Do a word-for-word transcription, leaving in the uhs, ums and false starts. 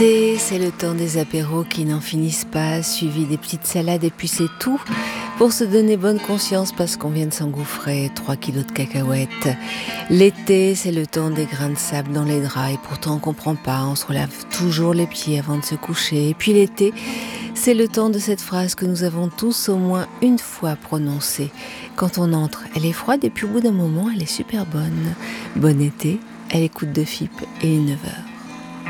L'été, c'est le temps des apéros qui n'en finissent pas, suivi des petites salades et puis c'est tout pour se donner bonne conscience parce qu'on vient de s'engouffrer trois kilos de cacahuètes. L'été, c'est le temps des grains de sable dans les draps et pourtant on comprend pas, on se relève toujours les pieds avant de se coucher. Et puis l'été, c'est le temps de cette phrase que nous avons tous au moins une fois prononcée. Quand on entre, elle est froide et puis au bout d'un moment, elle est super bonne. Bon été, elle écoute de F I P et neuf heures.